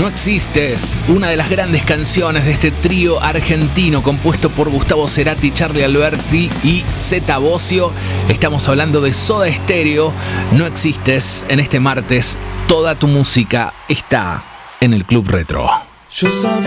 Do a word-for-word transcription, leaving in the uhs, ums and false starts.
No existes, una de las grandes canciones de este trío argentino compuesto por Gustavo Cerati, Charly Alberti y Zeta Bosio. Estamos hablando de Soda Stereo. No existes. En este martes, toda tu música está en el Club Retro. Yo